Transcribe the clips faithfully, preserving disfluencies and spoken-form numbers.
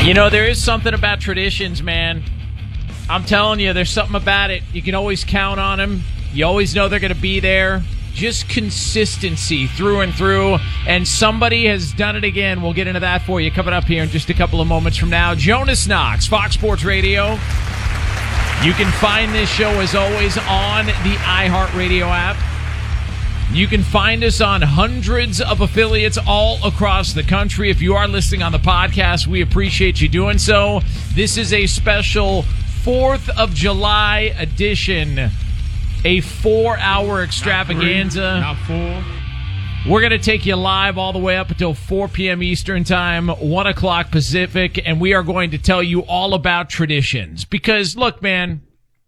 You know, there is something about traditions, man. I'm telling you, there's something about it. You can always count on them. You always know they're going to be there. Just consistency through and through. And somebody has done it again. We'll get into that for you coming up here in just a couple of moments from now. Jonas Knox, Fox Sports Radio. You can find this show, as always, on the iHeartRadio app. You can find us on hundreds of affiliates all across the country. If you are listening on the podcast, we appreciate you doing so. This is a special fourth of July edition, a four-hour extravaganza. Not three, not four. We're going to take you live all the way up until four p.m. Eastern Time, one o'clock Pacific, and we are going to tell you all about traditions. Because, look, man,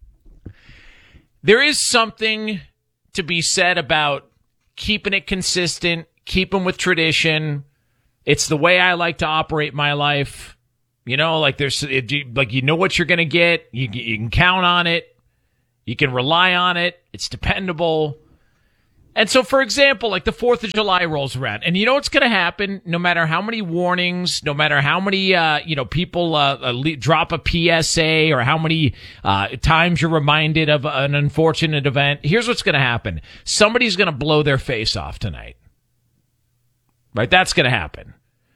there is something to be said about keeping it consistent, keeping with tradition. It's the way I like to operate my life. You know, like there's, like you know what you're going to get. You, you can count on it. You can rely on it. It's dependable. And so, for example, like the fourth of July rolls around, and you know what's going to happen? No matter how many warnings, no matter how many, uh, you know, people uh, uh, le- drop a P S A, or how many uh, times you're reminded of an unfortunate event, here's what's going to happen. Somebody's going to blow their face off tonight. Right? That's going to happen.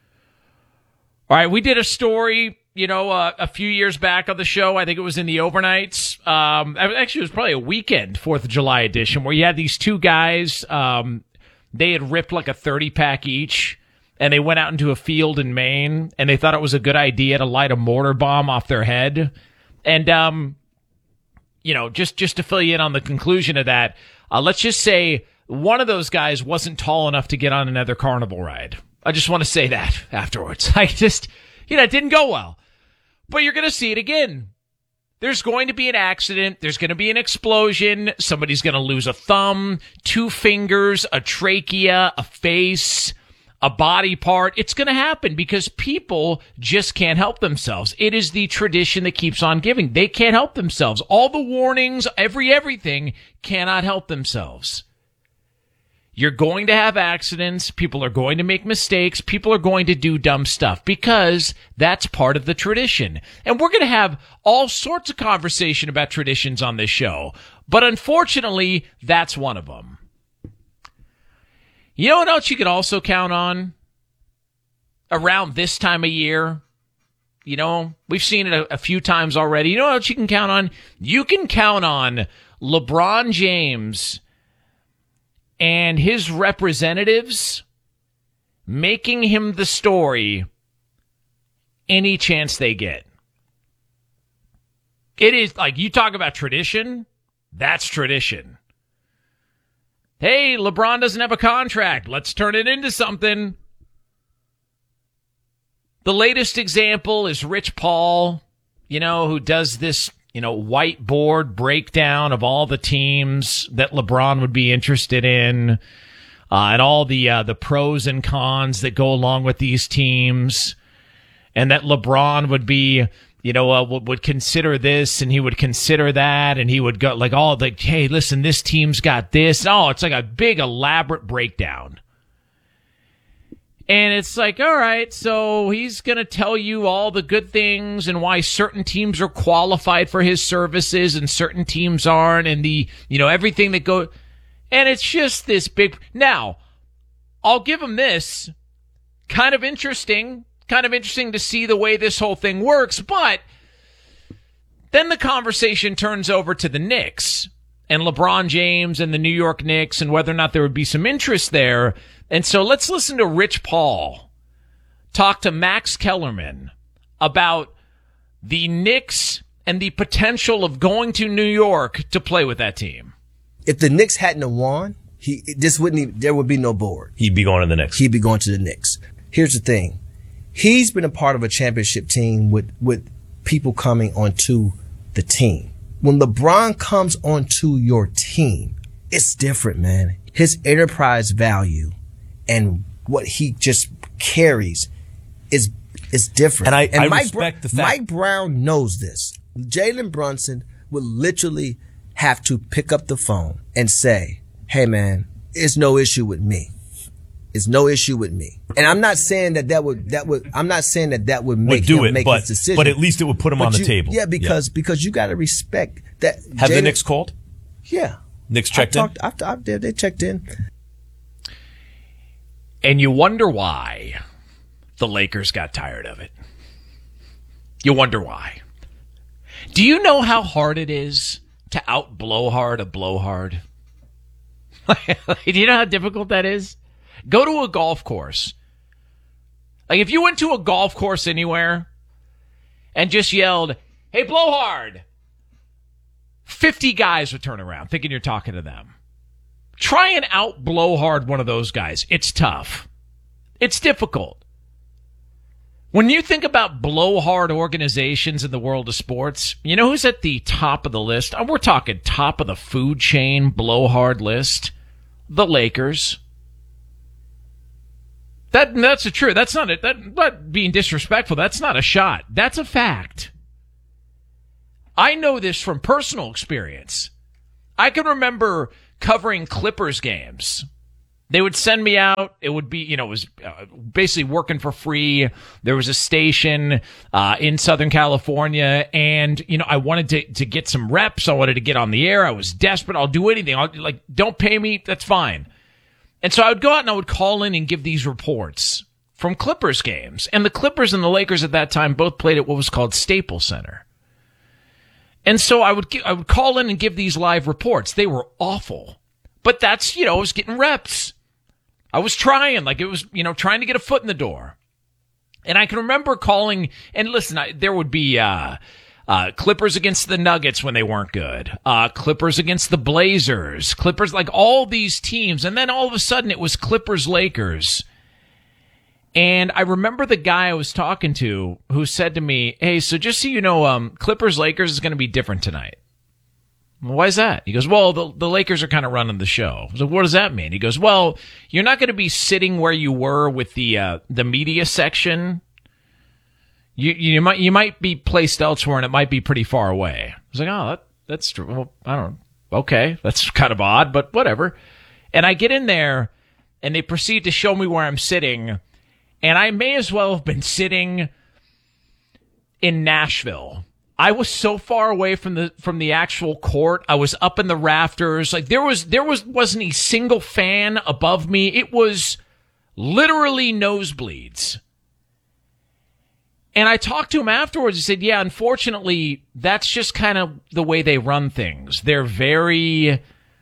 All right, we did a story, you know, uh, a few years back on the show. I think it was in the overnights. Um, actually, it was probably a weekend, fourth of July edition, where you had these two guys. Um, they had ripped like a thirty-pack each, and they went out into a field in Maine, and they thought it was a good idea to light a mortar bomb off their head. And, um, you know, just, just to fill you in on the conclusion of that, uh, let's just say one of those guys wasn't tall enough to get on another carnival ride. I just want to say that afterwards. I just, you know, it didn't go well. But you're going to see it again. There's going to be an accident. There's going to be an explosion. Somebody's going to lose a thumb, two fingers, a trachea, a face, a body part. It's going to happen because people just can't help themselves. It is the tradition that keeps on giving. They can't help themselves. All the warnings, every everything cannot help themselves. You're going to have accidents. People are going to make mistakes. People are going to do dumb stuff because that's part of the tradition. And we're going to have all sorts of conversation about traditions on this show. But unfortunately, that's one of them. You know what else you could also count on around this time of year? You know, we've seen it a, a few times already. You know what else you can count on? You can count on LeBron James and his representatives making him the story any chance they get. It is like, you talk about tradition, that's tradition. Hey, LeBron doesn't have a contract. Let's turn it into something. The latest example is Rich Paul, you know, who does this, you know, whiteboard breakdown of all the teams that LeBron would be interested in, uh, and all the uh, the pros and cons that go along with these teams, and that LeBron would be, you know, uh, would, would consider this and he would consider that, and he would go like, oh, like, hey, listen, this team's got this. Oh, it's like a big elaborate breakdown. And it's like, all right, so he's going to tell you all the good things and why certain teams are qualified for his services and certain teams aren't, and the, you know, everything that goes. And it's just this big. Now, I'll give him this. Kind of interesting. Kind of interesting to see the way this whole thing works. But then the conversation turns over to the Knicks and LeBron James and the New York Knicks and whether or not there would be some interest there. And so let's listen to Rich Paul talk to Max Kellerman about the Knicks and the potential of going to New York to play with that team. If the Knicks hadn't have won, he this wouldn't even, there would be no board. He'd be going to the Knicks. He'd be going to the Knicks. Here's the thing. He's been a part of a championship team with, with people coming onto the team. When LeBron comes onto your team, it's different, man. His enterprise value and what he just carries is is different. And I, and I Mike respect Br- the fact. Mike Brown knows this. Jalen Brunson will literally have to pick up the phone and say, hey, man, it's no issue with me. It's no issue with me. And I'm not saying that that would, that would, I'm not saying that that would make would do him it, make but, his decision. But at least it would put him But on the you- table. Yeah, because, because you got to respect that. Have Jalen- the Knicks called? Yeah. Knicks checked in? I've, I've, they, they checked in. And you wonder why the Lakers got tired of it. You wonder why. Do you know how hard it is to out blowhard a blowhard? Do you know how difficult that is? Go to a golf course. Like if you went to a golf course anywhere and just yelled, "Hey, blowhard," fifty guys would turn around thinking you're talking to them. Try and out blowhard one of those guys. It's tough. It's difficult. When you think about blowhard organizations in the world of sports, you know who's at the top of the list? We're talking top of the food chain blowhard list. The Lakers. That that's a true. That's not a, that not being disrespectful. That's not a shot. That's a fact. I know this from personal experience. I can remember covering Clippers games. They would send me out. It would be, you know, it was uh, basically working for free. There was a station uh, in Southern California, and, you know, I wanted to, to get some reps. I wanted to get on the air. I was desperate. I'll do anything. I'll, like, don't pay me. That's fine. And so I would go out and I would call in and give these reports from Clippers games. And the Clippers and the Lakers at that time both played at what was called Staples Center. And so I would I would call in and give these live reports. They were awful. But that's, you know, I was getting reps. I was trying, like it was, you know, trying to get a foot in the door. And I can remember calling, and listen, I, there would be uh, uh, Clippers against the Nuggets when they weren't good. Uh, Clippers against the Blazers. Clippers, like all these teams. And then all of a sudden it was Clippers-Lakers. And I remember the guy I was talking to who said to me, "Hey, so just so you know, um, Clippers-Lakers is going to be different tonight." "Why is that?" He goes, "Well, the, the Lakers are kind of running the show." I was like, "What does that mean?" He goes, "Well, you're not going to be sitting where you were with the uh, the media section. You you might you might be placed elsewhere, and it might be pretty far away." I was like, "Oh, that, that's true. Well, I don't know. Okay, that's kind of odd, but whatever." And I get in there, and they proceed to show me where I'm sitting, and I may as well have been sitting in Nashville. I was so far away from the from the actual court. I was up in the rafters. Like there was there was wasn't a single fan above me. It was literally nosebleeds. And I talked to him afterwards. He said, "Yeah, unfortunately, that's just kind of the way they run things. They're very,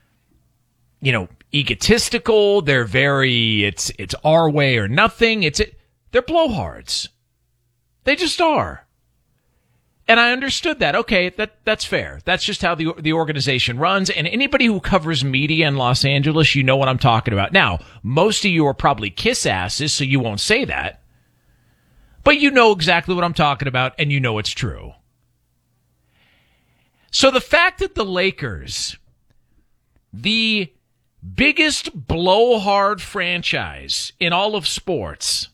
you know, egotistical. They're very it's it's our way or nothing. It's it, they're blowhards. They just are." And I understood that. Okay, that that's fair. That's just how the the organization runs. And anybody who covers media in Los Angeles, you know what I'm talking about. Now, most of you are probably kiss asses, so you won't say that. But you know exactly what I'm talking about, and you know it's true. So the fact that the Lakers, the biggest blowhard franchise in all of sports,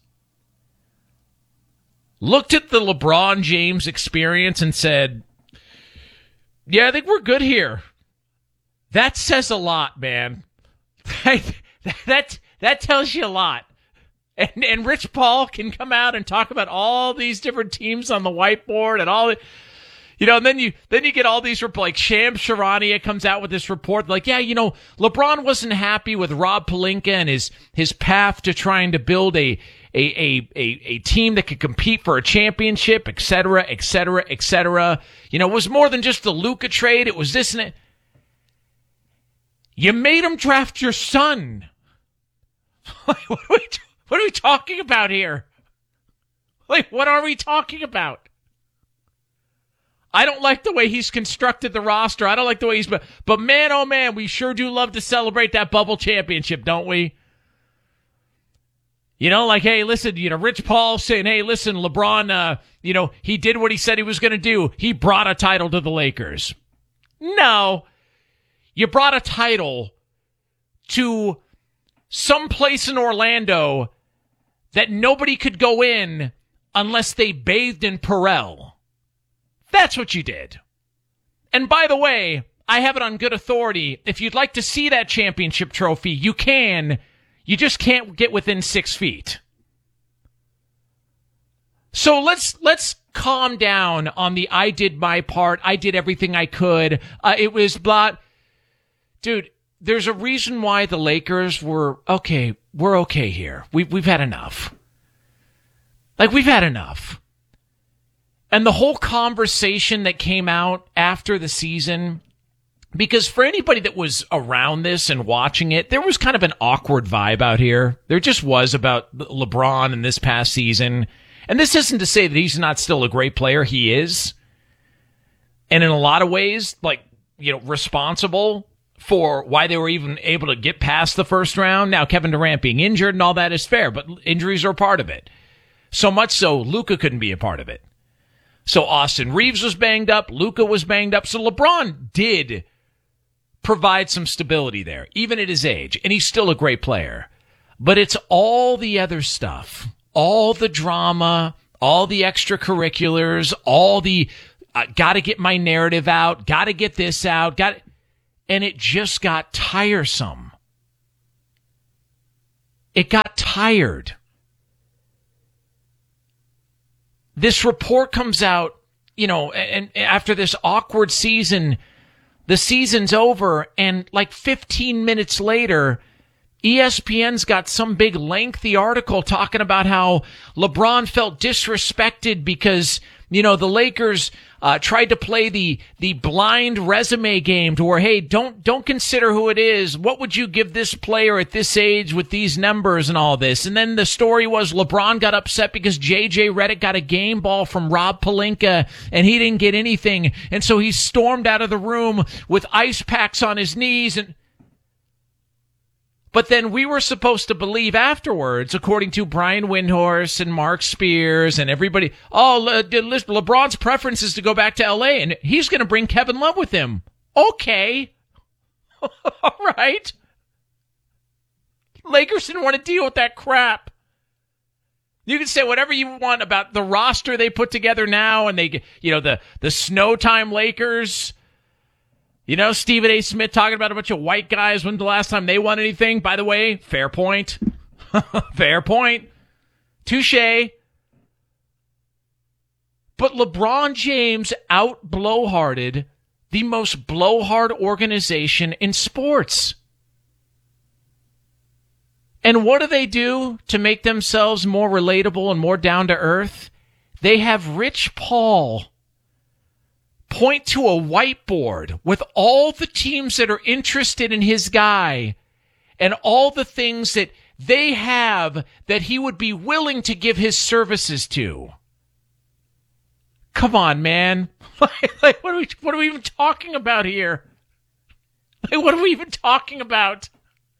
looked at the LeBron James experience and said, "Yeah, I think we're good here." That says a lot, man. that, that, that tells you a lot. And, and Rich Paul can come out and talk about all these different teams on the whiteboard and all the, you know, and then you, then you get all these, like Shams Charania comes out with this report like, yeah, you know, LeBron wasn't happy with Rob Pelinka and his, his path to trying to build a, A, a, a, a team that could compete for a championship, et cetera, et cetera, et cetera. You know, it was more than just the Luka trade. It was this and it. You made him draft your son. what, are we, what are we talking about here? Like, what are we talking about? I don't like the way he's constructed the roster. I don't like the way he's... But, but man, oh man, we sure do love to celebrate that bubble championship, don't we? You know, like, hey, listen, you know, Rich Paul saying, hey, listen, LeBron, uh, you know, he did what he said he was going to do. He brought a title to the Lakers. No. You brought a title to some place in Orlando that nobody could go in unless they bathed in Perel. That's what you did. And by the way, I have it on good authority. If you'd like to see that championship trophy, you can. You just can't get within six feet. So let's let's calm down on the I did my part. I did everything I could. Uh, it was blah. Dude, there's a reason why the Lakers were, okay, we're okay here. We've, we've had enough. Like, we've had enough. And the whole conversation that came out after the season, because for anybody that was around this and watching it, there was kind of an awkward vibe out here. There just was about LeBron in this past season. And this isn't to say that he's not still a great player. He is. And in a lot of ways, like, you know, responsible for why they were even able to get past the first round. Now, Kevin Durant being injured and all that is fair, but injuries are a part of it. So much so, Luka couldn't be a part of it. So Austin Reeves was banged up. Luka was banged up. So LeBron did provide some stability there, even at his age. And he's still a great player. But it's all the other stuff, all the drama, all the extracurriculars, all the uh, got to get my narrative out, got to get this out, got, and it just got tiresome. It got tired. This report comes out, you know, and after this awkward season, the season's over, and like fifteen minutes later, E S P N's got some big lengthy article talking about how LeBron felt disrespected because, you know, the Lakers uh, tried to play the the blind resume game to where, hey, don't don't consider who it is. What would you give this player at this age with these numbers and all this? And then the story was LeBron got upset because J J Redick got a game ball from Rob Pelinka and he didn't get anything. And so he stormed out of the room with ice packs on his knees. And But then we were supposed to believe afterwards, according to Brian Windhorst and Mark Spears and everybody, oh, Le- Le- LeBron's preference is to go back to L A, and he's going to bring Kevin Love with him. Okay. All right. Lakers didn't want to deal with that crap. You can say whatever you want about the roster they put together now, and they, you know, the, the Snow Time Lakers. You know, Stephen A. Smith talking about a bunch of white guys. When's the last time they won anything? By the way, fair point. Fair point. Touche. But LeBron James out-blowharded the most blowhard organization in sports. And what do they do to make themselves more relatable and more down-to-earth? They have Rich Paul point to a whiteboard with all the teams that are interested in his guy and all the things that they have that he would be willing to give his services to. Come on, man. like, like, what are we, what are we even talking about here? Like, what are we even talking about?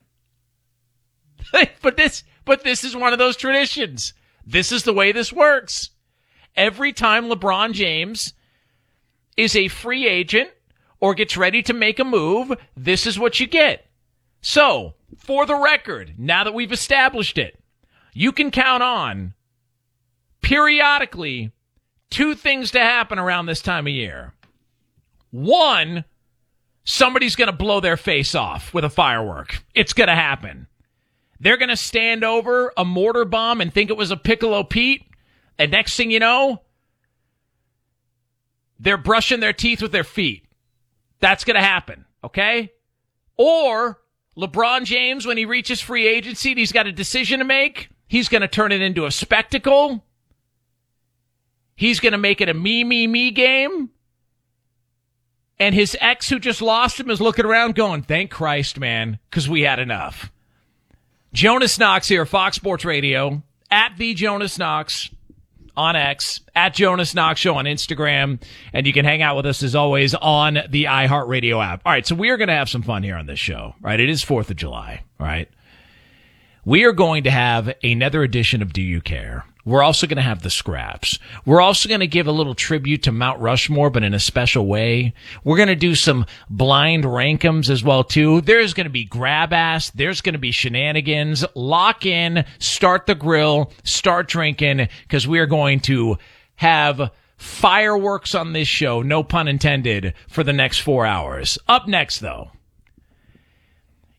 but this, but this is one of those traditions. This is the way this works. Every time LeBron James is a free agent or gets ready to make a move, this is what you get. So, for the record, now that we've established it, you can count on periodically two things to happen around this time of year. One, somebody's going to blow their face off with a firework. It's going to happen. They're going to stand over a mortar bomb and think it was a Piccolo Pete, and next thing you know, they're brushing their teeth with their feet. That's going to happen, okay? Or LeBron James, when he reaches free agency and he's got a decision to make, he's going to turn it into a spectacle. He's going to make it a me, me, me game. And his ex who just lost him is looking around going, thank Christ, man, because we had enough. Jonas Knox here, Fox Sports Radio, at the Jonas Knox on X, at Jonas Knox Show on Instagram, and you can hang out with us as always on the iHeartRadio app. All right, so we are going to have some fun here on this show, right? It is fourth of July, right? We are going to have another edition of Do You Care? We're also going to have the scraps. We're also going to give a little tribute to Mount Rushmore, but in a special way. We're going to do some blind rankums as well, too. There's going to be grab ass. There's going to be shenanigans. Lock in, start the grill, start drinking, because we are going to have fireworks on this show, no pun intended, for the next four hours. Up next, though,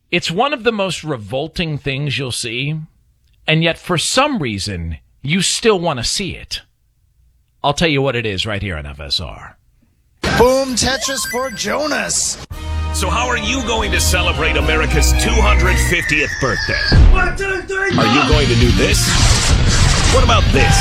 It's one of the most revolting things you'll see, and yet for some reason, you still want to see it. I'll tell you what it is right here on F S R. Boom Tetris for Jonas. So how are you going to celebrate America's two hundred fiftieth birthday? One, two, three, Are you going to do this? What about this?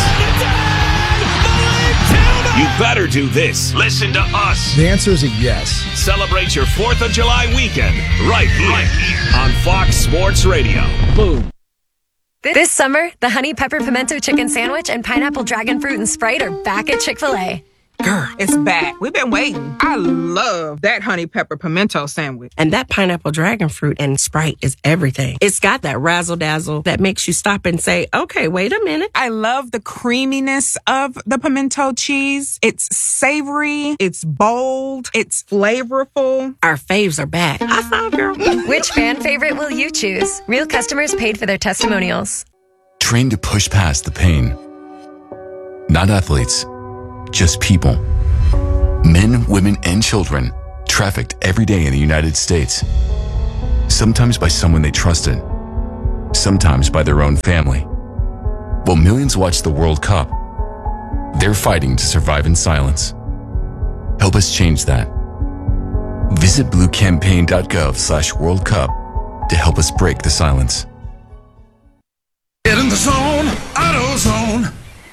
You better do this. Listen to us. The answer is a yes. Celebrate your fourth of July weekend right here, right here on Fox Sports Radio. Boom. This summer, the Honey Pepper Pimento Chicken Sandwich and Pineapple Dragon Fruit and Sprite are back at Chick-fil-A. Girl, it's back. We've been waiting. I love that honey pepper pimento sandwich. And that pineapple dragon fruit and Sprite is everything. It's got that razzle dazzle that makes you stop and say, okay, wait a minute. I love the creaminess of the pimento cheese. It's savory. It's bold. It's flavorful. Our faves are back. I saw, girl. Which fan favorite will you choose? Real customers paid for their testimonials. Trained to push past the pain. Not athletes. Just people. Men, women, and children trafficked every day in the United States. Sometimes by someone they trusted. Sometimes by their own family. While millions watch the World Cup, they're fighting to survive in silence. Help us change that. Visit bluecampaign.gov slash World Cup to help us break the silence. Get in the zone, AutoZone.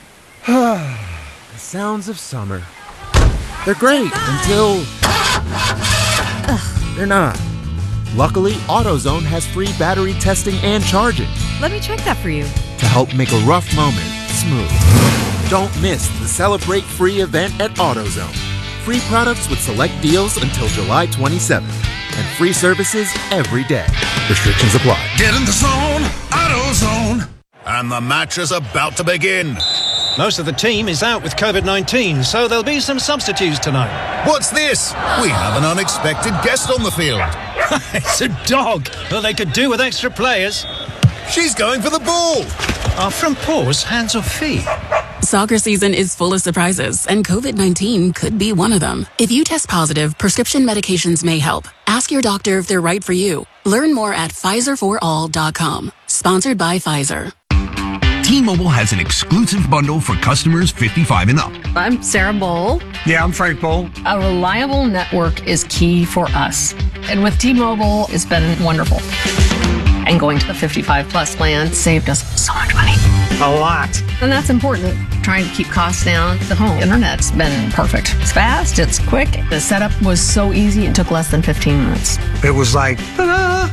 Sounds of summer. They're great until they're not. Luckily, AutoZone has free battery testing and charging Let me check that for you. to help make a rough moment smooth. Don't miss the Celebrate Free event at AutoZone. Free products with select deals until July twenty-seventh. And free services every day. Restrictions apply. Get in the zone, AutoZone. And the match is about to begin. Most of the team is out with COVID nineteen, so there'll be some substitutes tonight. What's this? We have an unexpected guest on the field. It's a dog. Well, they could do with extra players. She's going for the ball. Are front paws hands or feet? Soccer season is full of surprises, and COVID nineteen could be one of them. If you test positive, prescription medications may help. Ask your doctor if they're right for you. Learn more at Pfizer for all dot com. Sponsored by Pfizer. T-Mobile has an exclusive bundle for customers fifty-five and up. I'm Sarah Bowl. Yeah, I'm Frank Bowl. A reliable network is key for us. And with T-Mobile, it's been wonderful. And going to the fifty-five plus plan saved us so much money. A lot. And that's important. Trying to keep costs down. The home internet's been perfect. It's fast, it's quick. The setup was so easy, it took less than fifteen minutes. It was like, ta-da!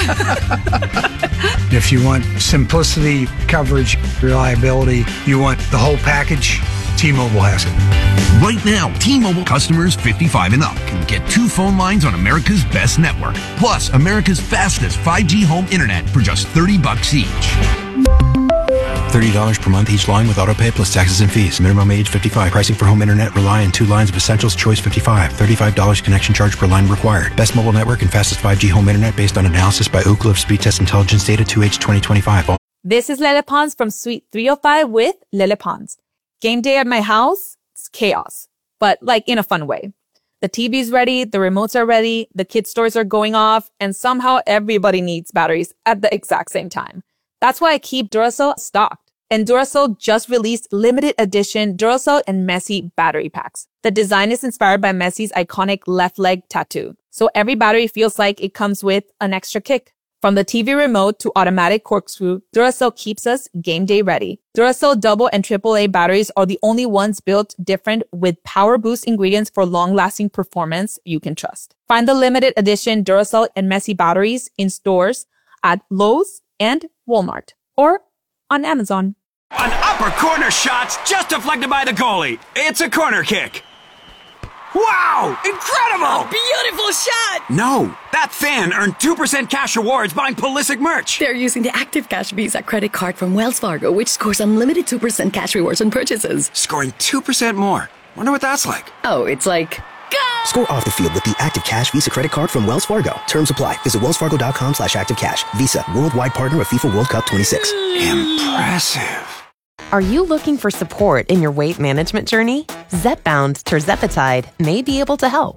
If you want simplicity, coverage, reliability, you want the whole package, T-Mobile has it. Right now, T-Mobile customers fifty-five and up can get two phone lines on America's best network, plus America's fastest five G home internet for just thirty bucks each. thirty dollars per month each line with autopay plus taxes and fees. Minimum age fifty-five. Pricing for home internet rely on two lines of Essentials Choice fifty-five. thirty-five dollars connection charge per line required. Best mobile network and fastest five G home internet based on analysis by Ookla of Speed Test Intelligence data two H twenty twenty-five. This is Lele Pons from Suite three oh five with Lele Pons. Game day at my house, it's chaos, but like in a fun way. The T V's ready, the remotes are ready, the kids' stores are going off, and somehow everybody needs batteries at the exact same time. That's why I keep Duracell stocked. And Duracell just released limited edition Duracell and Messi battery packs. The design is inspired by Messi's iconic left leg tattoo. So every battery feels like it comes with an extra kick. From the T V remote to automatic corkscrew, Duracell keeps us game day ready. Duracell double and triple A batteries are the only ones built different with power boost ingredients for long-lasting performance you can trust. Find the limited edition Duracell and Messi batteries in stores at Lowe's and Walmart or on Amazon. An upper corner shot's just deflected by the goalie. It's a corner kick. Wow! Incredible! Beautiful shot! No, that fan earned two percent cash rewards buying Pulisic merch. They're using the Active Cash Visa credit card from Wells Fargo, which scores unlimited two percent cash rewards on purchases. Scoring two percent more. Wonder what that's like. Oh, it's like... Go! Score off the field with the Active Cash Visa credit card from Wells Fargo. Terms apply. Visit wellsfargo.com slash activecash. Visa, worldwide partner of FIFA World Cup twenty-six. Impressive. Are you looking for support in your weight management journey? Zepbound tirzepatide may be able to help.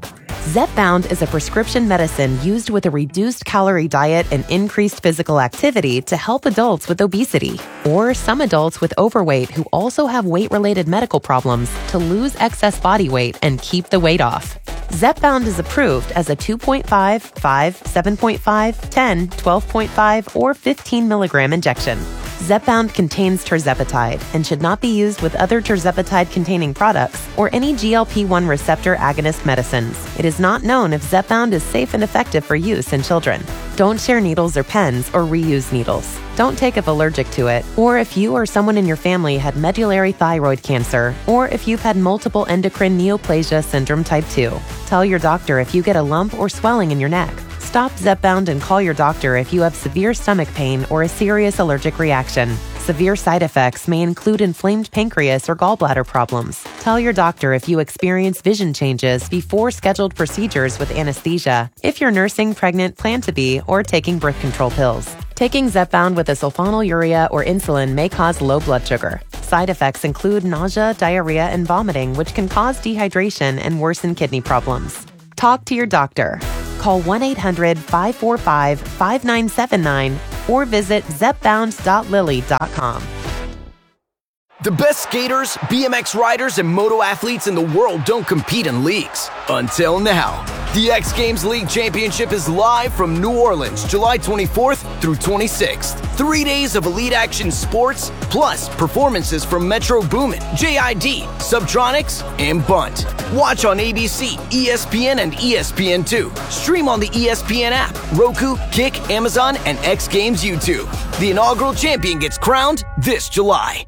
Zepbound is a prescription medicine used with a reduced calorie diet and increased physical activity to help adults with obesity, or some adults with overweight who also have weight-related medical problems to lose excess body weight and keep the weight off. Zepbound is approved as a two point five, five, seven point five, ten, twelve point five, or fifteen milligram injection. Zepbound contains tirzepatide and should not be used with other tirzepatide-containing products or any G L P one receptor agonist medicines. It is not known if Zepbound is safe and effective for use in children. Don't share needles or pens or reuse needles. Don't take if allergic to it, or if you or someone in your family had medullary thyroid cancer, or if you've had multiple endocrine neoplasia syndrome type two. Tell your doctor if you get a lump or swelling in your neck. Stop Zepbound and call your doctor if you have severe stomach pain or a serious allergic reaction. Severe side effects may include inflamed pancreas or gallbladder problems. Tell your doctor if you experience vision changes before scheduled procedures with anesthesia, if you're nursing, pregnant, plan to be, or taking birth control pills. Taking Zepbound with a sulfonylurea or insulin may cause low blood sugar. Side effects include nausea, diarrhea, and vomiting, which can cause dehydration and worsen kidney problems. Talk to your doctor. Call one eight hundred, five four five, five nine seven nine or visit zepbound dot lilly dot com. The best skaters, B M X riders, and moto athletes in the world don't compete in leagues. Until now. The X Games League Championship is live from New Orleans, July twenty-fourth through twenty-sixth. Three days of elite action sports, plus performances from Metro Boomin, J I D, Subtronics, and Bunt. Watch on A B C, E S P N, and E S P N two. Stream on the E S P N app, Roku, Kick, Amazon, and X Games YouTube. The inaugural champion gets crowned this July.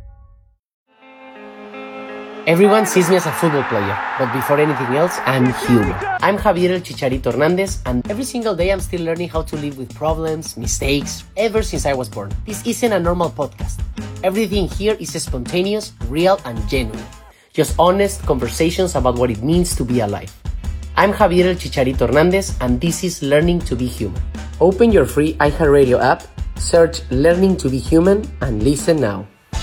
Everyone sees me as a football player, but before anything else, I'm human. I'm Javier El Chicharito Hernandez, and every single day I'm still learning how to live with problems, mistakes, ever since I was born. This isn't a normal podcast. Everything here is spontaneous, real, and genuine. Just honest conversations about what it means to be alive. I'm Javier El Chicharito Hernandez, and this is Learning to Be Human. Open your free iHeartRadio app, search Learning to Be Human, and listen now.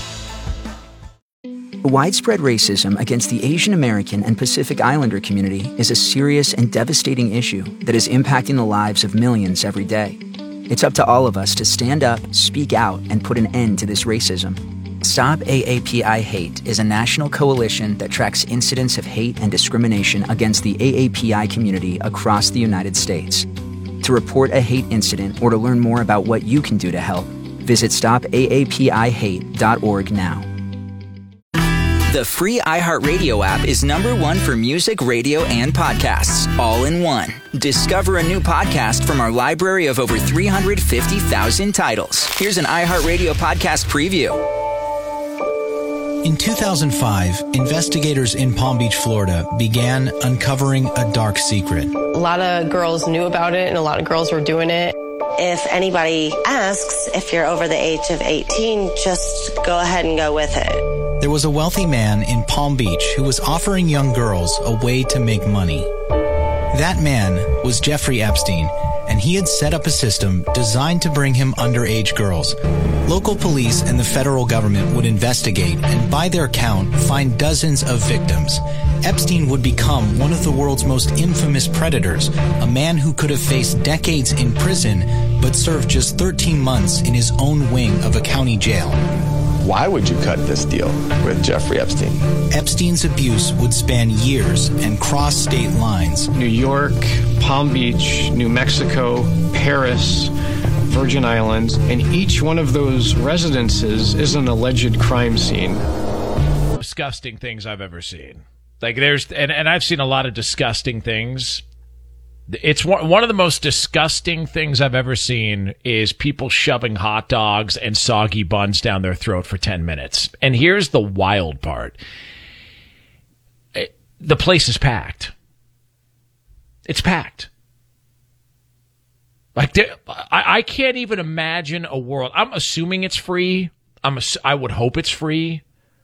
Widespread racism against the Asian American and Pacific Islander community is a serious and devastating issue that is impacting the lives of millions every day. It's up to all of us to stand up, speak out, and put an end to this racism. Stop A A P I Hate is a national coalition that tracks incidents of hate and discrimination against the A A P I community across the United States. To report a hate incident or to learn more about what you can do to help, visit stop A A P I hate dot org now. The free iHeartRadio app is number one for music, radio, and podcasts, all in one. Discover a new podcast from our library of over three hundred fifty thousand titles. Here's an iHeartRadio podcast preview. In two thousand five, investigators in Palm Beach, Florida, began uncovering a dark secret. A lot of girls knew about it, and a lot of girls were doing it. If anybody asks if you're over the age of eighteen, just go ahead and go with it. There was a wealthy man in Palm Beach who was offering young girls a way to make money. That man was Jeffrey Epstein, and he had set up a system designed to bring him underage girls. Local police and the federal government would investigate and, by their count, find dozens of victims. Epstein would become one of the world's most infamous predators, a man who could have faced decades in prison but served just thirteen months in his own wing of a county jail. Why would you cut this deal with Jeffrey Epstein? Epstein's abuse would span years and cross state lines. New York, Palm Beach, New Mexico, Paris, Virgin Islands, and each one of those residences is an alleged crime scene. Disgusting things I've ever seen. Like there's, and, and I've seen a lot of disgusting things. It's one, one of the most disgusting things I've ever seen is people shoving hot dogs and soggy buns down their throat for ten minutes. And here's the wild part. It, the place is packed. It's packed. Like, there, I, I can't even imagine a world. I'm assuming it's free. I'm. I would hope it's free.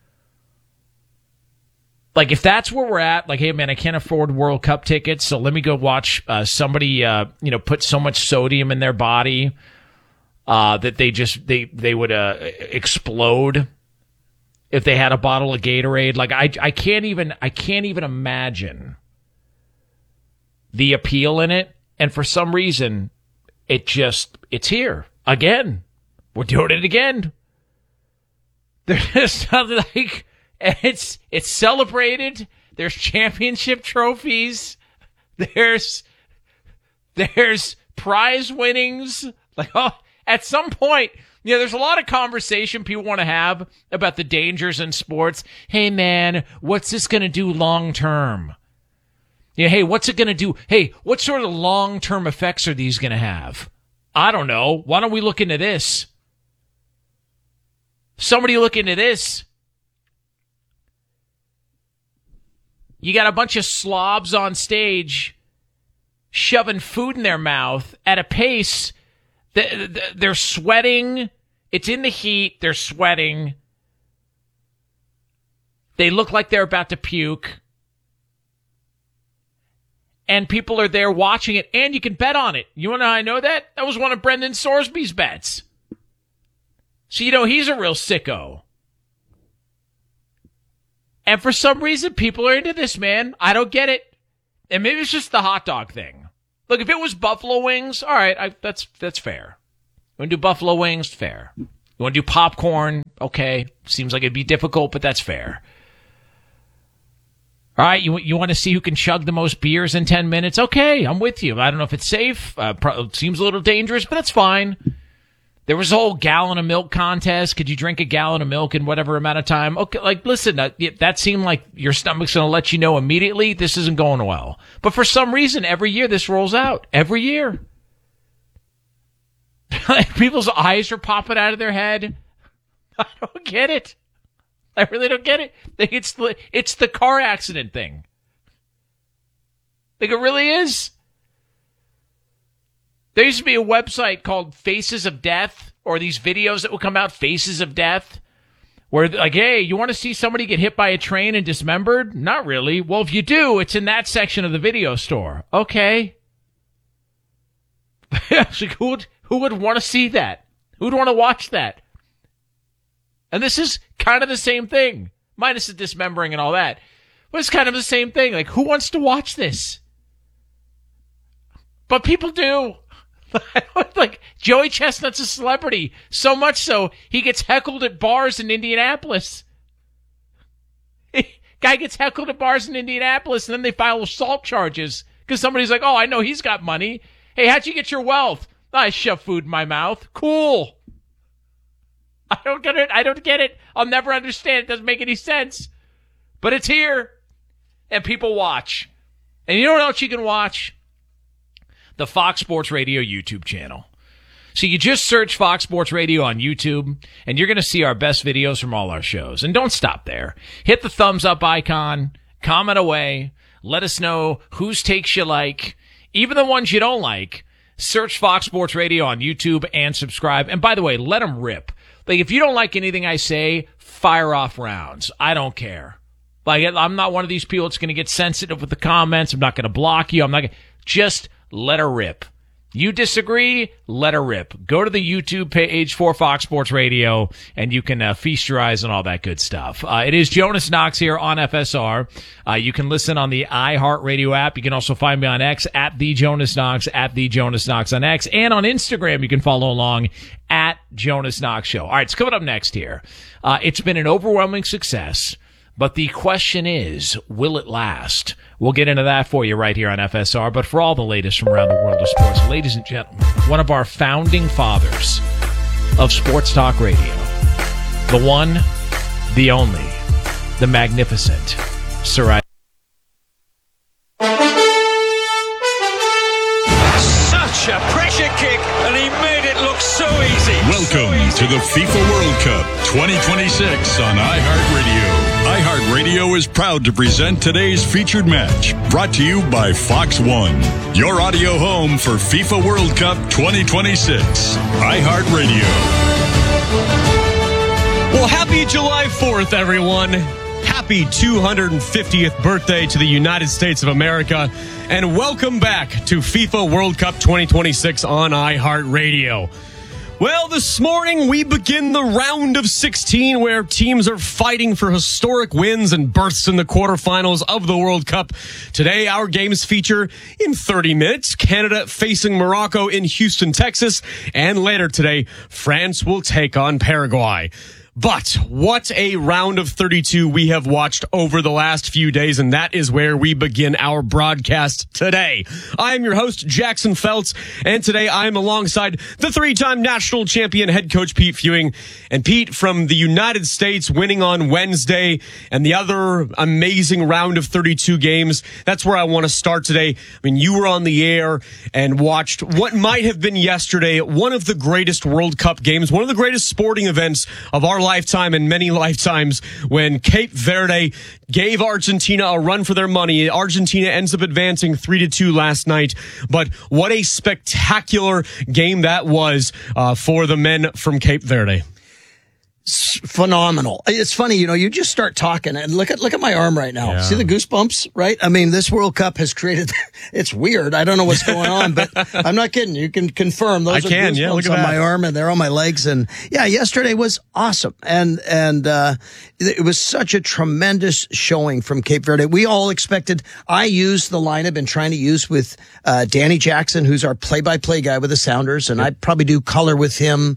Like, if that's where we're at, like, hey, man, I can't afford World Cup tickets, so let me go watch uh, somebody, uh, you know, put so much sodium in their body uh, that they just, they, they would uh, explode if they had a bottle of Gatorade. Like, I, I can't even, I can't even imagine the appeal in it. And for some reason, it just, it's here again. We're doing it again. There's nothing like, it's, it's celebrated. There's championship trophies. There's, there's prize winnings. Like, oh, at some point, you know, there's a lot of conversation people want to have about the dangers in sports. Hey, man, what's this going to do long term? Yeah, hey, what's it going to do? Hey, what sort of long term effects are these going to have? I don't know. Why don't we look into this? Somebody look into this. You got a bunch of slobs on stage shoving food in their mouth at a pace. They're sweating. It's in the heat. They're sweating. They look like they're about to puke. And people are there watching it, and you can bet on it. You want to know how I know that? That was one of Brendan Sorsby's bets. So, you know, he's a real sicko. And for some reason, people are into this, man. I don't get it. And maybe it's just the hot dog thing. Look, if it was buffalo wings, all right, I, that's that's fair. You want to do buffalo wings? Fair. You want to do popcorn? Okay. Seems like it'd be difficult, but that's fair. All right, you you want to see who can chug the most beers in ten minutes? Okay, I'm with you. I don't know if it's safe. Uh, pro- it seems a little dangerous, but that's fine. There was a whole gallon of milk contest. Could you drink a gallon of milk in whatever amount of time? Okay, like, listen, that, that seemed like your stomach's going to let you know immediately this isn't going well. But for some reason, every year this rolls out. Every year. People's eyes are popping out of their head. I don't get it. I really don't get it. It's the, it's the car accident thing. Like, it really is. There used to be a website called Faces of Death, or these videos that would come out, Faces of Death, where, like, hey, you want to see somebody get hit by a train and dismembered? Not really. Well, if you do, it's in that section of the video store. Okay. Like, who would, who would want to see that? Who would want to watch that? And this is kind of the same thing, minus the dismembering and all that. But it's kind of the same thing. Like, who wants to watch this? But people do. Like, Joey Chestnut's a celebrity. So much so, he gets heckled at bars in Indianapolis. Guy gets heckled at bars in Indianapolis, and then they file assault charges. Because somebody's like, oh, I know he's got money. Hey, how'd you get your wealth? I shove food in my mouth. Cool. I don't get it. I don't get it. I'll never understand. It doesn't make any sense. But it's here. And people watch. And you know what else you can watch? The Fox Sports Radio YouTube channel. So you just search Fox Sports Radio on YouTube, and you're going to see our best videos from all our shows. And don't stop there. Hit the thumbs up icon. Comment away. Let us know whose takes you like. Even the ones you don't like. Search Fox Sports Radio on YouTube and subscribe. And by the way, let them rip. Like, if you don't like anything I say, fire off rounds. I don't care. Like, I'm not one of these people that's going to get sensitive with the comments. I'm not going to block you. I'm not going to... Just let her rip. You disagree? Let her rip. Go to the YouTube page for Fox Sports Radio, and you can uh, feast your eyes on all that good stuff. Uh, it is Jonas Knox here on F S R. Uh, you can listen on the iHeartRadio app. You can also find me on X at the Jonas Knox, at the Jonas Knox on X, and on Instagram you can follow along at Jonas Knox Show. All right, it's coming up next here. Uh, it's been an overwhelming success. But the question is, will it last? We'll get into that for you right here on F S R. But for all the latest from around the world of sports, ladies and gentlemen, one of our founding fathers of sports talk radio, the one, the only, the magnificent Sir Isaac. Such a pressure kick, and he made it look so easy. Welcome so easy. to the FIFA World Cup twenty twenty-six on iHeartRadio. iHeartRadio is proud to present today's featured match, brought to you by Fox One, your audio home for FIFA World Cup twenty twenty-six. iHeartRadio. Well, happy July fourth, everyone. Happy two hundred fiftieth birthday to the United States of America. And welcome back to FIFA World Cup twenty twenty-six on iHeartRadio. Well, this morning we begin the round of sixteen where teams are fighting for historic wins and berths in the quarterfinals of the World Cup. Today, our games feature in thirty minutes, Canada facing Morocco in Houston, Texas, and later today, France will take on Paraguay. But what a round of thirty-two we have watched over the last few days, and that is where we begin our broadcast today. I am your host, Jackson Feltz, and today I am alongside the three-time national champion head coach Pete Fewing. And Pete, from the United States winning on Wednesday and the other amazing round of thirty-two games, that's where I want to start today. I mean, you were on the air and watched what might have been yesterday one of the greatest World Cup games, one of the greatest sporting events of our lifetime and many lifetimes, when Cape Verde gave Argentina a run for their money. Argentina ends up advancing three to two last night, but what a spectacular game that was uh, for the men from Cape Verde. Phenomenal. It's funny, you know, you just start talking and look at look at my arm right now. Yeah. See the goosebumps, right? I mean, this World Cup has created, it's weird. I don't know what's going on, but I'm not kidding. You can confirm those I are can, goosebumps yeah, look at on that. my arm, and they're on my legs. And yeah, yesterday was awesome. And, and, uh, it was such a tremendous showing from Cape Verde. We all expected, I used the line I've been trying to use with, uh, Danny Jackson, who's our play-by-play guy with the Sounders. And yep. I probably do color with him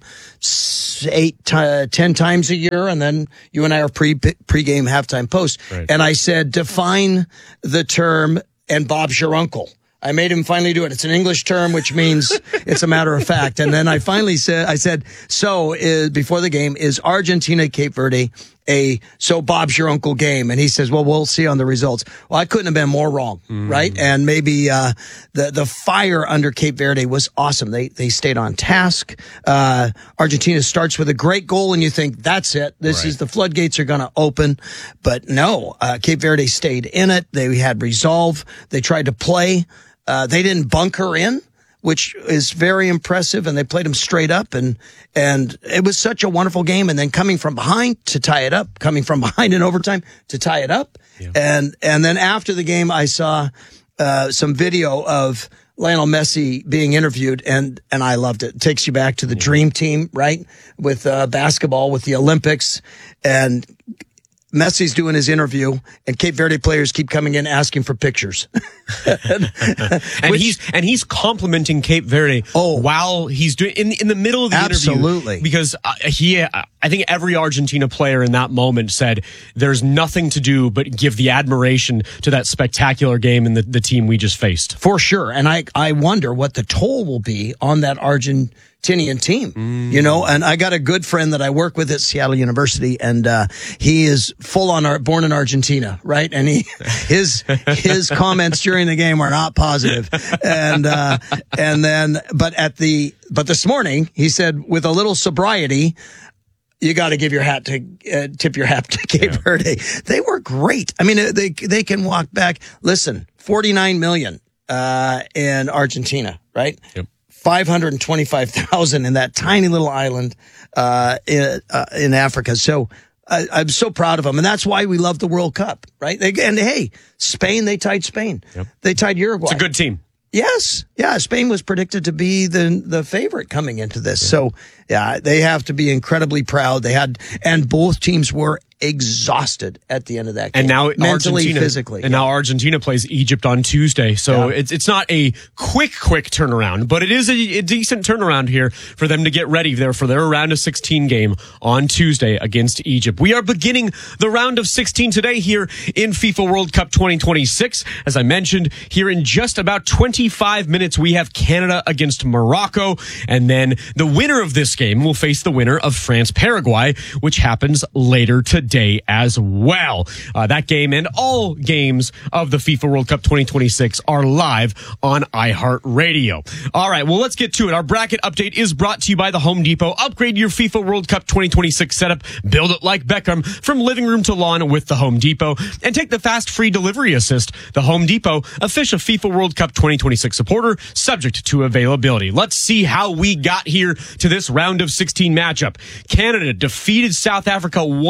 eight, uh, ten times a year. And then you and I are pre pre-game halftime post. Right. And I said, define the term, and Bob's your uncle. I made him finally do it. It's an English term, which means it's a matter of fact. And then I finally said, I said, so is, before the game, is Argentina Cape Verde a so Bob's your uncle game? And he says, well, we'll see on the results. Well, I couldn't have been more wrong, mm. right? And maybe uh the the fire under Cape Verde was awesome. They they stayed on task. Uh Argentina starts with a great goal, and you think that's it. This right. is the floodgates are going to open, but no. Uh Cape Verde stayed in it. They had resolve. They tried to play. Uh they didn't bunker in, which is very impressive, and they played them straight up, and and it was such a wonderful game. And then coming from behind to tie it up, coming from behind in overtime to tie it up, yeah. and and then after the game, I saw uh, some video of Lionel Messi being interviewed, and and I loved it. It takes you back to the yeah. dream team, right, with uh, basketball, with the Olympics, and Messi's doing his interview, and Cape Verde players keep coming in asking for pictures. and Which, he's and he's complimenting Cape Verde oh, while he's doing in in the middle of the absolutely. interview. Because uh, he, uh, I think every Argentina player in that moment said, "There's nothing to do but give the admiration to that spectacular game and the, the team we just faced." For sure, and I I wonder what the toll will be on that Argentinian team, mm. you know, and I got a good friend that I work with at Seattle University, and uh, he is full on our, born in Argentina, right? And he his his comments during the game were not positive, and uh, and then but at the but this morning he said, with a little sobriety, you got to give your hat to uh, tip your hat to Cape yeah. Verde. They were great. I mean, they they can walk back. Listen, forty-nine million uh, in Argentina, right? Yep. five hundred twenty-five thousand in that tiny little island uh, in, uh, in Africa. So I, I'm so proud of them. And that's why we love the World Cup, right? They, and hey, Spain, they tied Spain. Yep. They tied Uruguay. It's a good team. Yes. Yeah. Spain was predicted to be the the favorite coming into this. Yeah. So, yeah, they have to be incredibly proud. They had, and both teams were exhausted at the end of that game. And now mentally, Argentina, physically. And yeah. now Argentina plays Egypt on Tuesday. So yeah. it's it's not a quick, quick turnaround, but it is a, a decent turnaround here for them to get ready there for their round of sixteen game on Tuesday against Egypt. We are beginning the round of sixteen today here in FIFA World Cup twenty twenty-six. As I mentioned, here in just about twenty-five minutes, we have Canada against Morocco. And then the winner of this game will face the winner of France-Paraguay, which happens later today as well. Uh, that game and all games of the FIFA World Cup twenty twenty-six are live on iHeartRadio. All right, well, let's get to it. Our bracket update is brought to you by the Home Depot. Upgrade your FIFA World Cup twenty twenty-six setup. Build it like Beckham from living room to lawn with the Home Depot. And take the fast free delivery assist. The Home Depot, official FIFA World Cup twenty twenty-six supporter, subject to availability. Let's see how we got here to this round of sixteen matchup. Canada defeated South Africa one to nothing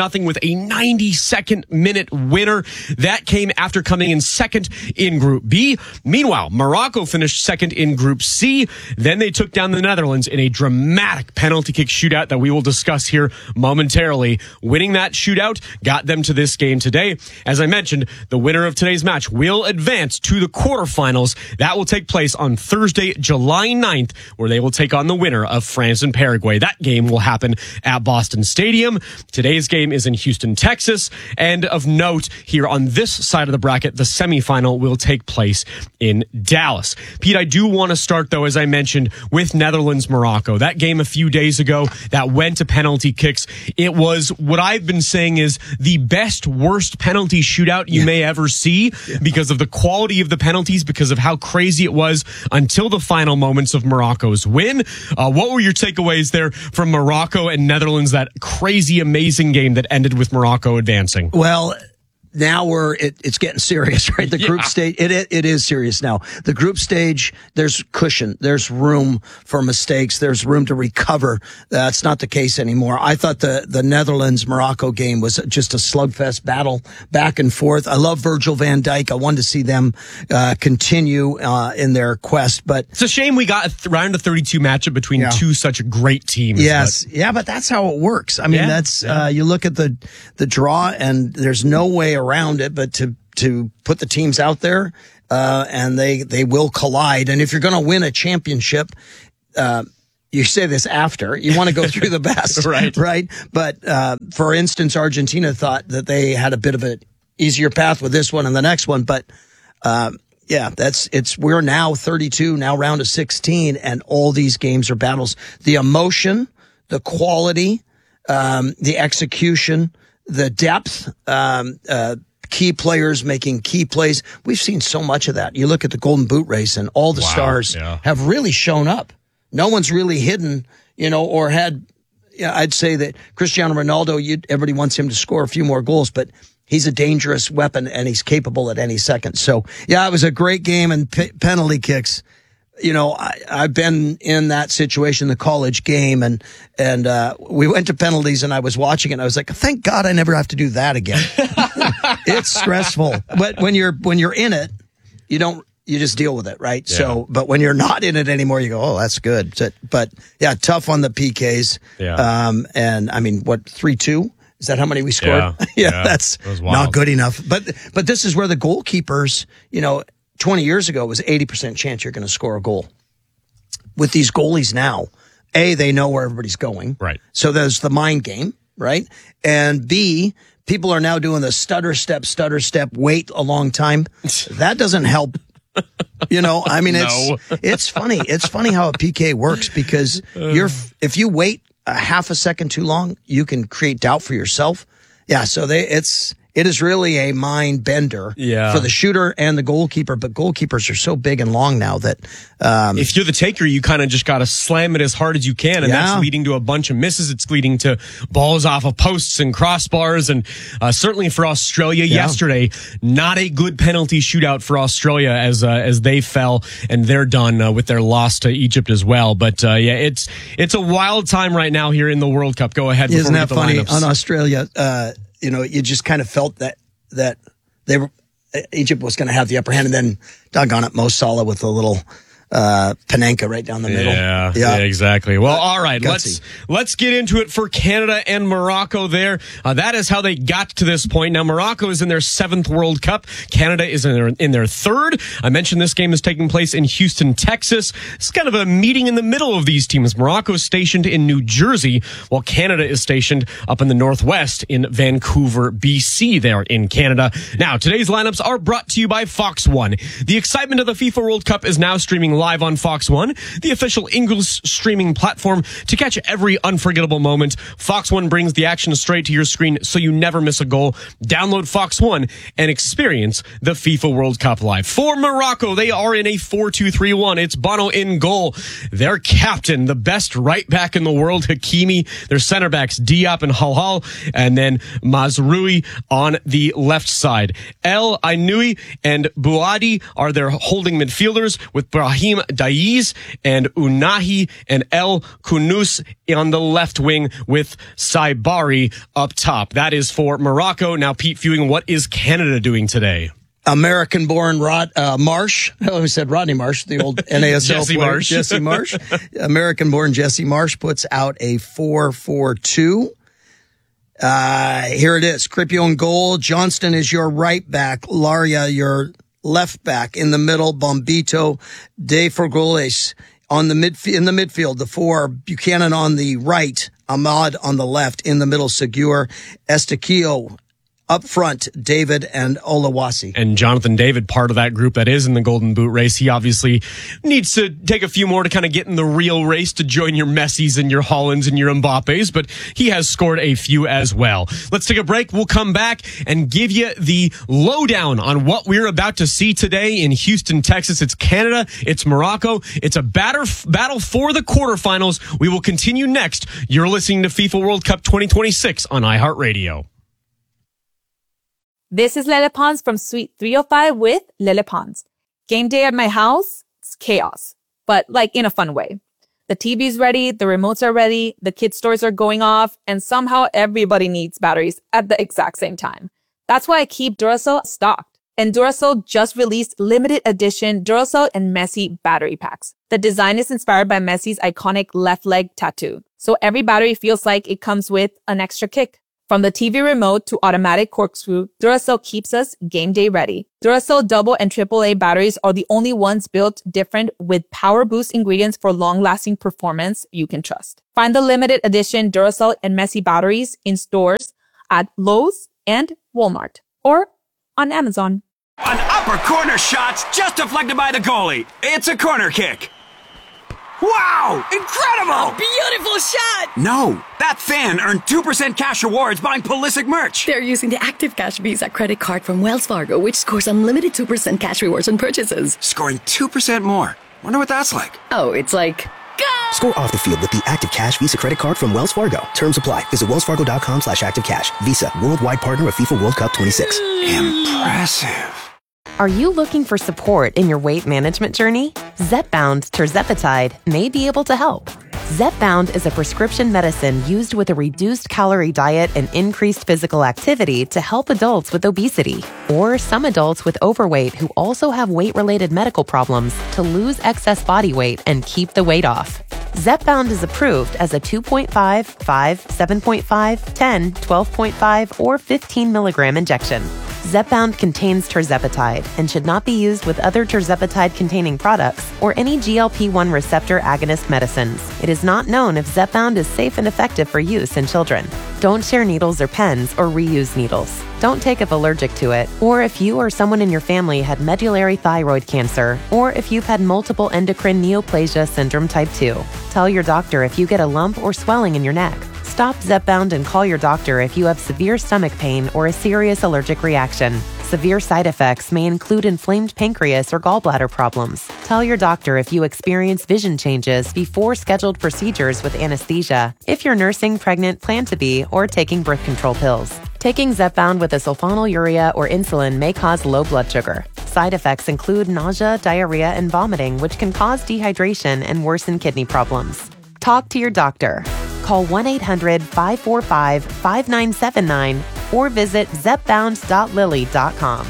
nothing with a ninety-second minute winner. That came after coming in second in Group B. Meanwhile, Morocco finished second in Group C. Then they took down the Netherlands in a dramatic penalty kick shootout that we will discuss here momentarily. Winning that shootout got them to this game today. As I mentioned, the winner of today's match will advance to the quarterfinals. That will take place on Thursday, July ninth, where they will take on the winner of France and Paraguay. That game will happen at Boston Stadium. Today's game is in Houston, Texas. And of note, here on this side of the bracket, the semifinal will take place in Dallas. Pete, I do want to start, though, as I mentioned, with Netherlands-Morocco. That game a few days ago that went to penalty kicks. It was what I've been saying is the best, worst penalty shootout you yeah. may ever see yeah. because of the quality of the penalties, because of how crazy it was until the final moments of Morocco's win. Uh, what were your takeaways there from Morocco and Netherlands, that crazy, amazing game that ended with Morocco advancing? Well, now we're it, it's getting serious, right? The yeah. group stage, it, it it is serious now. The group stage, there's cushion, there's room for mistakes, there's room to recover. That's not the case anymore. I thought the the Netherlands Morocco game was just a slugfest battle back and forth. I love Virgil van Dijk. I wanted to see them uh, continue uh, in their quest, but it's a shame we got a th- round of thirty-two matchup between yeah. two such great teams. Yes, but. yeah, but that's how it works. I mean, yeah. that's yeah. Uh, you look at the the draw, and there's no way around around it, but to to put the teams out there, uh, and they they will collide. And if you're going to win a championship, uh, you say this after you want to go through the best, right? Right. But uh, for instance, Argentina thought that they had a bit of an easier path with this one and the next one, but uh, yeah, that's it's. We're now thirty-two, now round of sixteen, and all these games are battles. The emotion, the quality, um, the execution, the depth, um, uh, key players making key plays. We've seen so much of that. You look at the Golden Boot race, and all the wow, stars yeah. have really shown up. No one's really hidden, you know, or had, yeah, I'd say that Cristiano Ronaldo, you, everybody wants him to score a few more goals, but he's a dangerous weapon and he's capable at any second. So, yeah, it was a great game, and p- penalty kicks. You know, I, I've been in that situation, the college game, and and uh, we went to penalties, and I was watching it, and I was like, thank God I never have to do that again. It's stressful. But when you're when you're in it, you don't you just deal with it, right? Yeah. So, but when you're not in it anymore, you go, oh, that's good. So, but yeah, tough on the P Ks. Yeah. Um, and I mean, what, three two? Is that how many we scored? Yeah, yeah, yeah. That's not good enough. But but this is where the goalkeepers, you know, twenty years ago it was eighty percent chance you're going to score a goal. With these goalies now, A, they know where everybody's going. Right. So there's the mind game, right? And B, people are now doing the stutter step, stutter step, wait a long time. That doesn't help. You know, I mean, No. it's it's funny. It's funny how a P K works, because you're if you wait a half a second too long, you can create doubt for yourself. Yeah, so they it's it is really a mind bender yeah. for the shooter and the goalkeeper. But goalkeepers are so big and long now that um, if you're the taker, you kind of just got to slam it as hard as you can, and Yeah. that's leading to a bunch of misses. It's leading to balls off of posts and crossbars, and uh, certainly for Australia Yeah. yesterday, not a good penalty shootout for Australia as uh, as they fell, and they're done uh, with their loss to Egypt as well. But uh, yeah, it's it's a wild time right now here in the World Cup. Go ahead. Isn't before we that get the funny? lineups. On Australia, uh, you know, you just kind of felt that that they were Egypt was going to have the upper hand, and then doggone it, Mo Salah with a little uh, Panenka right down the middle. Yeah, yeah, exactly. Well, all right, Gutsy. let's let's get into it for Canada and Morocco there. Uh, that is how they got to this point. Now, Morocco is in their seventh World Cup. Canada is in their, in their third. I mentioned this game is taking place in Houston, Texas. It's kind of a meeting in the middle of these teams. Morocco is stationed in New Jersey, while Canada is stationed up in the Northwest in Vancouver, B C there in Canada. Now, today's lineups are brought to you by Fox One. The excitement of the FIFA World Cup is now streaming live on Fox One, the official English streaming platform. To catch every unforgettable moment, Fox One brings the action straight to your screen so you never miss a goal. Download Fox One and experience the FIFA World Cup live. For Morocco, they are in a four two three one. It's Bono in goal. Their captain, the best right back in the world, Hakimi. Their center backs, Diop and Halhal, and then Mazraoui on the left side. El Ainoui and Bouadi are their holding midfielders, with Brahim Brahim Daiz and Unahi and El Kunus on the left wing with Saibari up top. That is for Morocco. Now, Pete Fewing, what is Canada doing today? American-born Rod uh, Marsh. Oh, we said Rodney Marsh, the old N A S L Jesse player. Marsh. Jesse Marsh. American-born Jesse Marsh puts out a four four two. Uh, here it is. Cripio in goal. Johnston is your right back. Laria, your left back. In the middle, Bombito, De Forgoles on the midf- in the midfield. The four, Buchanan on the right, Ahmad on the left. In the middle, Segur, Estequio. Up front, David and Olawasi. And Jonathan David, part of that group that is in the Golden Boot race. He obviously needs to take a few more to kind of get in the real race to join your Messis and your Hollands and your Mbappes, but he has scored a few as well. Let's take a break. We'll come back and give you the lowdown on what we're about to see today in Houston, Texas. It's Canada. It's Morocco. It's a batter, battle for the quarterfinals. We will continue next. You're listening to FIFA World Cup twenty twenty-six on iHeartRadio. This is Lele Pons from Suite three oh five with Lele Pons. Game day at my house, it's chaos, but like in a fun way. The T V's ready, the remotes are ready, the kids' toys are going off, and somehow everybody needs batteries at the exact same time. That's why I keep Duracell stocked. And Duracell just released limited edition Duracell and Messi battery packs. The design is inspired by Messi's iconic left leg tattoo, so every battery feels like it comes with an extra kick. From the T V remote to automatic corkscrew, Duracell keeps us game day ready. Duracell double and triple A batteries are the only ones built different with power boost ingredients for long-lasting performance you can trust. Find the limited edition Duracell and Messi batteries in stores at Lowe's and Walmart or on Amazon. An upper corner shot just deflected by the goalie. It's a corner kick. Wow! Incredible! Beautiful shot! No, that fan earned two percent cash rewards buying Pulisic merch. They're using the Active Cash Visa credit card from Wells Fargo, which scores unlimited two percent cash rewards on purchases. Scoring two percent more. Wonder what that's like. Oh, it's like... Go! Score off the field with the Active Cash Visa credit card from Wells Fargo. Terms apply. Visit wellsfargo.com slash activecash. Visa, worldwide partner of FIFA World Cup twenty-six. Impressive. Are you looking for support in your weight management journey? Zepbound tirzepatide may be able to help. Zepbound is a prescription medicine used with a reduced calorie diet and increased physical activity to help adults with obesity or some adults with overweight who also have weight-related medical problems to lose excess body weight and keep the weight off. Zepbound is approved as a two point five, five, seven point five, ten, twelve point five, or fifteen milligram injection. Zepbound contains tirzepatide and should not be used with other tirzepatide-containing products or any G L P one receptor agonist medicines. It is not known if Zepbound is safe and effective for use in children. Don't share needles or pens or reuse needles. Don't take if allergic to it, or if you or someone in your family had medullary thyroid cancer, or if you've had multiple endocrine neoplasia syndrome type two. Tell your doctor if you get a lump or swelling in your neck. Stop Zepbound and call your doctor if you have severe stomach pain or a serious allergic reaction. Severe side effects may include inflamed pancreas or gallbladder problems. Tell your doctor if you experience vision changes before scheduled procedures with anesthesia, if you're nursing, pregnant, plan to be, or taking birth control pills. Taking Zepbound with a sulfonylurea or insulin may cause low blood sugar. Side effects include nausea, diarrhea, and vomiting, which can cause dehydration and worsen kidney problems. Talk to your doctor. Call one eight hundred, five four five, five nine seven nine or visit zepbound dot lily dot com.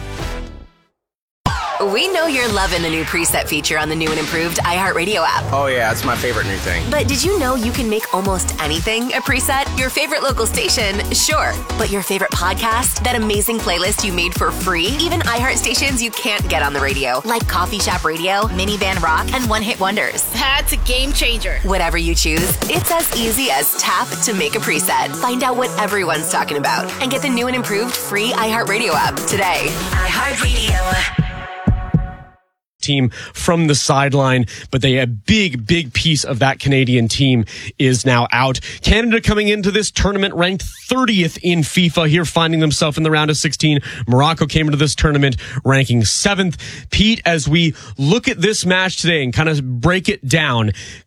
We know you're loving the new preset feature on the new and improved iHeartRadio app. Oh yeah, it's my favorite new thing. But did you know you can make almost anything a preset? Your favorite local station, sure. But your favorite podcast? That amazing playlist you made for free? Even iHeart stations you can't get on the radio, like Coffee Shop Radio, Minivan Rock, and One Hit Wonders. That's a game changer. Whatever you choose, it's as easy as tap to make a preset. Find out what everyone's talking about and get the new and improved free iHeartRadio app today. iHeartRadio. Team from the sideline, but they a big, big piece of that Canadian team is now out. Canada coming into this tournament ranked thirtieth in FIFA here, finding themselves in the round of sixteen. Morocco came into this tournament ranking seventh. Pete, as we look at this match today and kind of break it down,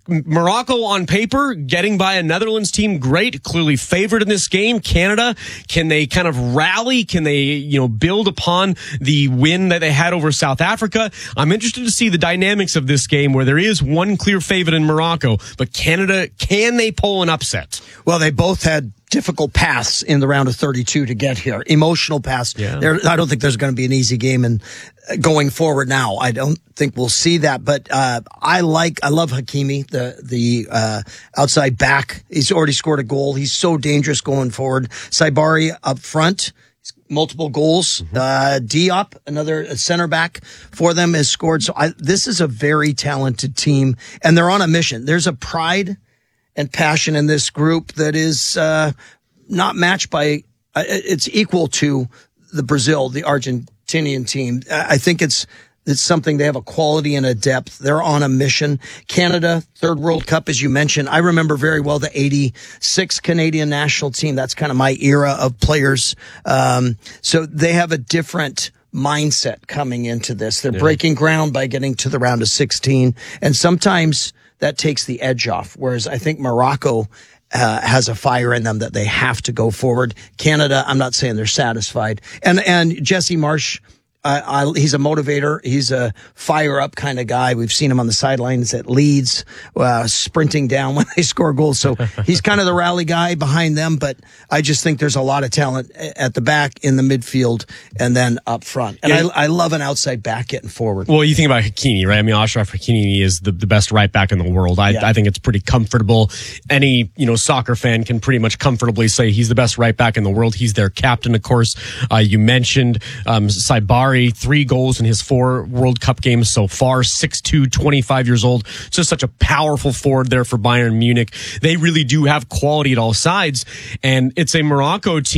Morocco on paper getting by a Netherlands team, great, clearly favored in this game. Canada, can they kind of rally? Can they, you know, build upon the win that they had over South Africa? I'm interested to see the dynamics of this game where there is one clear favorite in Morocco, but Canada, can they pull an upset? Well, they both had difficult paths in the round of thirty-two to get here. Emotional paths. Yeah. There, I don't think there's going to be an easy game and going forward now. I don't think we'll see that, but uh I like, I love Hakimi, the the uh outside back. He's already scored a goal. He's so dangerous going forward. Saibari up front. Multiple goals. Mm-hmm. Uh, Diop, another center back for them, has scored. So I, this is a very talented team, and they're on a mission. There's a pride and passion in this group that is uh, not matched by. Uh, it's equal to the Brazil, the Argentinian team. I think it's it's something. They have a quality and a depth. They're on a mission. Canada, third World Cup, as you mentioned. I remember very well the eighty-six Canadian national team. That's kind of my era of players. Um, so they have a different mindset coming into this. They're yeah. breaking ground by getting to the round of sixteen, and sometimes that takes the edge off. Whereas I think Morocco uh, has a fire in them that they have to go forward. Canada, I'm not saying they're satisfied. And and Jesse Marsh, uh, I, he's a motivator. He's a fire up kind of guy. We've seen him on the sidelines at Leeds, uh, sprinting down when they score goals. So he's kind of the rally guy behind them. But I just think there's a lot of talent at the back, in the midfield, and then up front. And yeah. I, I love an outside back getting forward. Well, you think about Hakimi, right? I mean, Achraf Hakimi is the, the best right back in the world. I, yeah. I think it's pretty comfortable. Any, you know, soccer fan can pretty much comfortably say he's the best right back in the world. He's their captain, of course. Uh, you mentioned um, Saibari, three goals in his four World Cup games so far, six two, twenty-five years old. Just such a powerful forward there for Bayern Munich. They really do have quality at all sides, and it's a Morocco team